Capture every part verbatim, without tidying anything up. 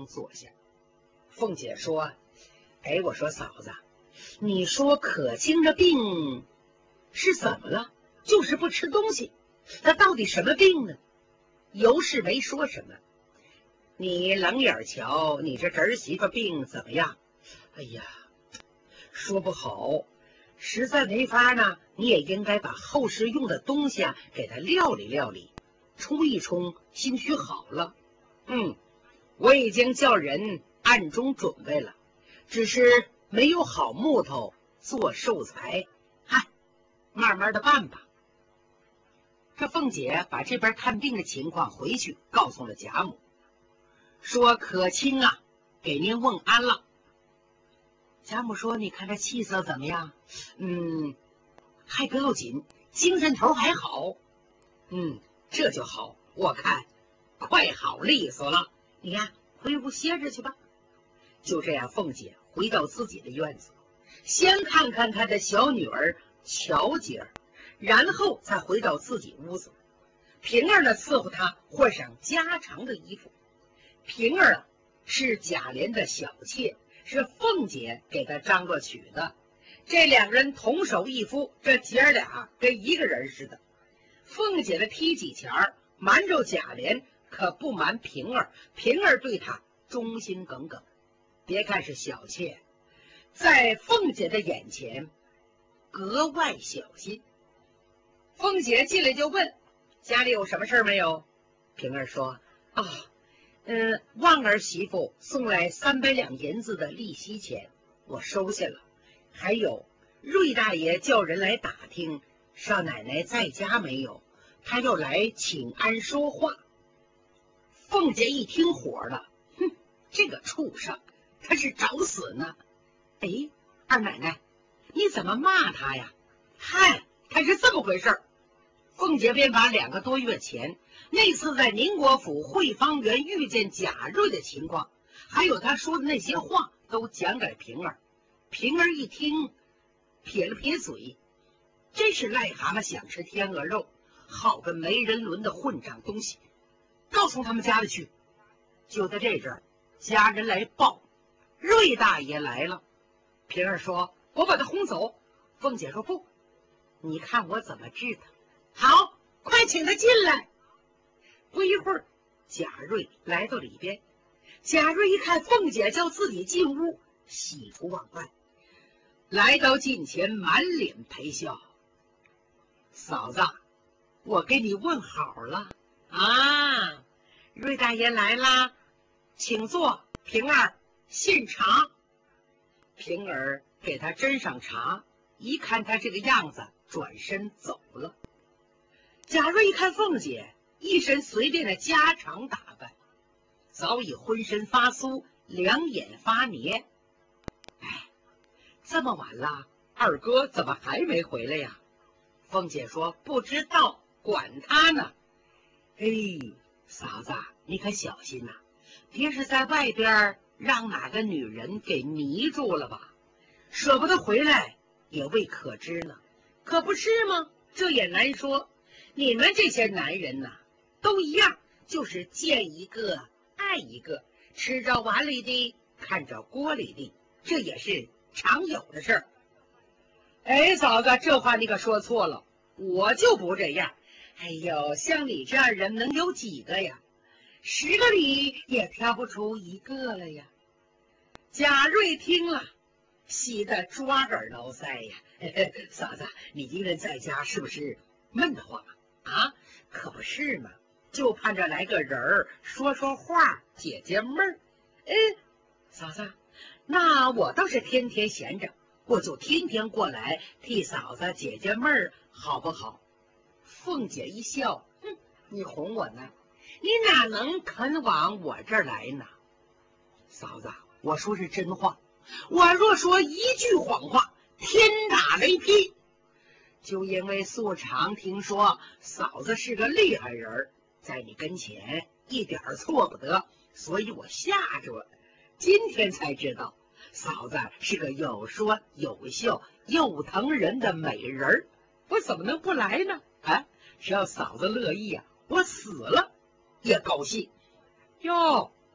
坐下。凤姐说：“哎，我说嫂子，你说可卿的病是怎么了？就是不吃东西，他到底什么病呢？”尤氏没说什么。你冷眼瞧，你这侄媳妇病怎么样？哎呀，说不好，实在没法呢，你也应该把后事用的东西啊给他料理料理，冲一冲，兴许好了。嗯，我已经叫人暗中准备了，只是没有好木头做寿材，嗨，慢慢的办吧。这凤姐把这边看病的情况回去告诉了贾母，说可卿啊给您问安了。贾母说：“你看这气色怎么样？”“嗯，还不要紧，精神头还好。”“嗯，这就好，我看快好利索了。你看，回屋歇着去吧。”就这样，凤姐回到自己的院子，先看看她的小女儿乔姐儿，然后才回到自己屋子。平儿呢，伺候她换上家常的衣服。平儿啊，是贾琏的小妾，是凤姐给他张罗娶的。这两人同手一夫，这姐儿俩跟一个人似的。凤姐的踢几钱儿瞒着贾琏，可不瞒平儿，平儿对他忠心耿耿。别看是小妾，在凤姐的眼前格外小心。凤姐进来就问：“家里有什么事没有？”平儿说：“啊，嗯，旺儿媳妇送来三百两银子的利息钱，我收下了。还有瑞大爷叫人来打听少奶奶在家没有，他要来请安说话。”凤姐一听火了，哼，这个畜生，他是找死呢！哎，二奶奶，你怎么骂他呀？嗨，他是这么回事儿。凤姐便把两个多月前那次在宁国府汇芳园遇见贾瑞的情况，还有他说的那些话，都讲给平儿。平儿一听，撇了撇嘴，真是癞蛤蟆想吃天鹅肉，好个没人伦的混账东西！告诉他们家里去。就在这阵儿，家人来报，瑞大爷来了。平儿说：“我把他轰走。”凤姐说：“不，你看我怎么治他。”“好，快请他进来。”不一会儿，贾瑞来到里边。贾瑞一看凤姐叫自己进屋，喜出望外，来到近前，满脸陪笑：“嫂子，我给你问好了啊！瑞大爷来啦，请坐。平儿，献茶。”平儿给他斟上茶，一看他这个样子，转身走了。贾瑞一看凤姐一身随便的家常打扮，早已浑身发酥，两眼发黏。哎，这么晚了，二哥怎么还没回来呀？凤姐说：“不知道，管他呢。”“哎，嫂子，你可小心呐、啊，别是在外边让哪个女人给迷住了吧？舍不得回来也未可知呢。”“可不是吗？这也难说。你们这些男人呐、啊，都一样，就是见一个爱一个，吃着碗里的，看着锅里的，这也是常有的事儿。”“哎，嫂子，这话你可说错了，我就不这样。哎呦，像你这样人能有几个呀？十个里也挑不出一个了呀。”贾瑞听了，喜得抓耳挠腮呀。嘿嘿，嫂子，你一个人在家是不是闷得慌啊？可不是嘛，就盼着来个人儿说说话，解解闷儿。哎，嫂子，那我倒是天天闲着，我就天天过来替嫂子解解闷儿，好不好？凤姐一笑：“哼，你哄我呢？你哪能肯往我这儿来呢？嫂子，我说是真话，我若说一句谎话，天打雷劈。就因为素常听说嫂子是个厉害人，在你跟前一点错不得，所以我吓着，今天才知道嫂子是个有说有笑又疼人的美人，我怎么能不来呢？啊，只要嫂子乐意啊，我死了也高兴。哟，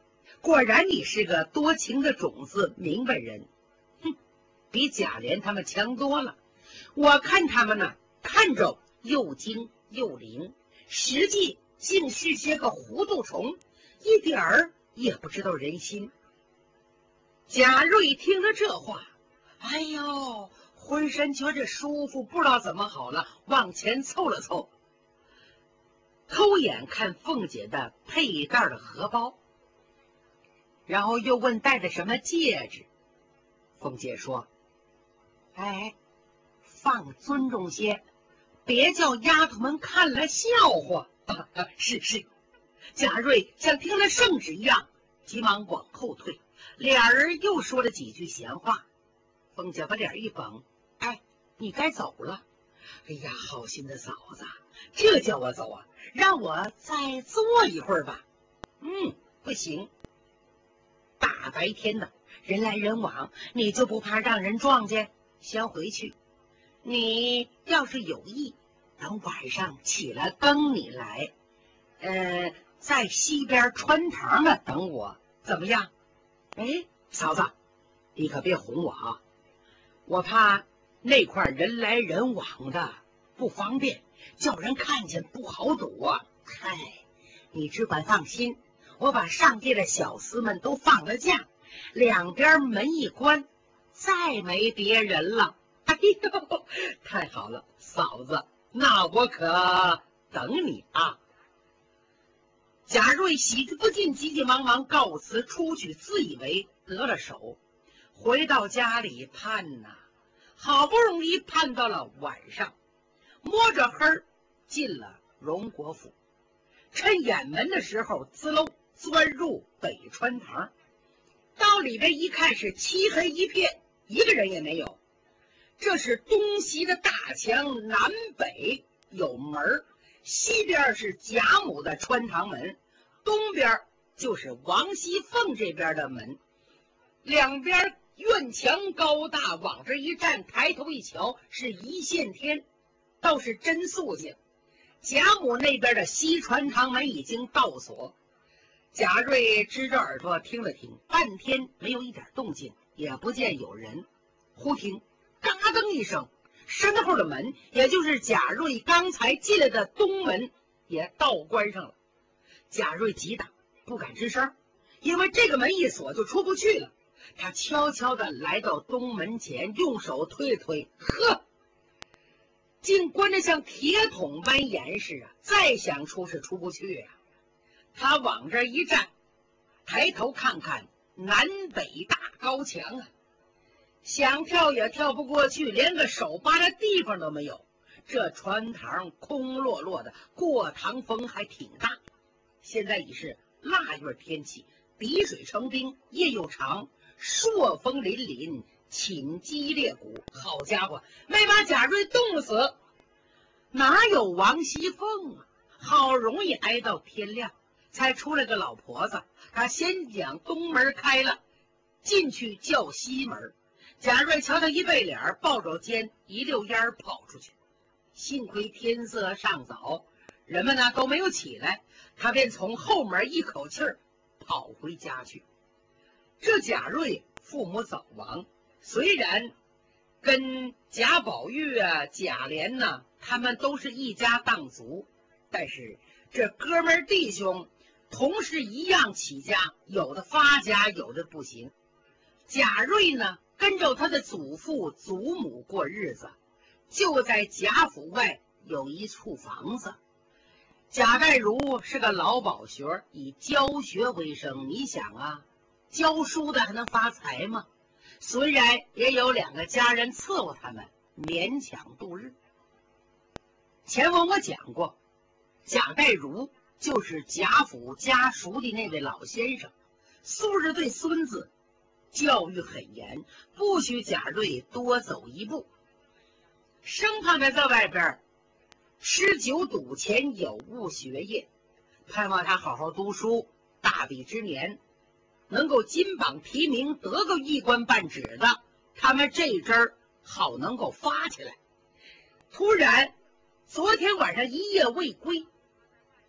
果然你是个多情的种子，明白人。哼，比贾琏他们强多了。我看他们呢，看着又精又灵，实际竟是些个糊涂虫，一点儿也不知道人心。贾瑞听了这话，哎呦，浑身觉着舒服，不知道怎么好了，往前凑了凑，偷眼看凤姐的佩戴的荷包，然后又问戴的什么戒指。凤姐说：哎，放尊重些，别叫丫头们看了笑话。啊啊、是是。贾瑞像听了圣旨一样，急忙往后退，俩人又说了几句闲话。凤姐把脸一绷：哎，你该走了。哎呀，好心的嫂子，这叫我走啊？让我再坐一会儿吧。嗯，不行，大白天的人来人往，你就不怕让人撞见？先回去。你要是有意，等晚上起来更你来，呃，在西边穿堂的等我，怎么样？哎，嫂子，你可别哄我啊！我怕那块人来人往的不方便，叫人看见不好躲啊。嗨，你只管放心，我把上界的小厮们都放了假，两边门一关，再没别人了。哎呦，太好了，嫂子，那我可等你啊。贾瑞喜不尽，急急忙忙告辞出去，自以为得了手。回到家里盼呐、啊，好不容易盼到了晚上，摸着黑儿进了荣国府。趁掩门的时候，滋喽钻入北穿堂。到里边一看，是漆黑一片，一个人也没有。这是东西的大墙，南北有门，西边是贾母的穿堂门，东边就是王熙凤这边的门。两边院墙高大，往这一站，抬头一瞧，是一线天，倒是真肃静。贾母那边的西穿堂门已经到锁。贾瑞支着耳朵听了听，半天没有一点动静，也不见有人。忽听嘎噔一声，身后的门，也就是贾瑞刚才进来的东门，也倒关上了。贾瑞急打不敢吱声，因为这个门一锁就出不去了。他悄悄地来到东门前，用手推了推，呵，竟关得像铁桶般严实啊！再想出是出不去啊！他往这一站，抬头看看南北大高墙啊，想跳也跳不过去，连个手扒的地方都没有。这穿堂空落落的，过堂风还挺大。现在已是腊月天气，滴水成冰，夜又长，朔风凛凛，侵击裂骨。好家伙，没把贾瑞冻死，哪有王熙凤啊？好容易挨到天亮，才出来个老婆子。他先将东门开了，进去叫西门。贾瑞瞧他一背脸，抱着肩一溜烟跑出去。幸亏天色尚早，人们呢都没有起来，他便从后门一口气儿跑回家去。这贾瑞父母早亡，虽然跟贾宝玉啊、贾琏呐，他们都是一家当族，但是这哥们弟兄同是一样起家，有的发家，有的不行。贾瑞呢，跟着他的祖父祖母过日子，就在贾府外有一处房子。贾代儒是个老饱学，以教学为生。你想啊，教书的还能发财吗？虽然也有两个家人伺候他们，勉强度日。前文我讲过，贾代儒就是贾府家塾的那位老先生，素日对孙子教育很严，不许贾瑞多走一步，生怕他在外边吃酒赌钱，有误学业，盼望他好好读书，大比之年能够金榜题名，得个一官半职的，他们这阵儿好能够发起来。突然昨天晚上一夜未归，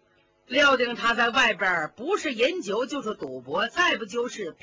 料定他在外边不是饮酒就是赌博，再不就是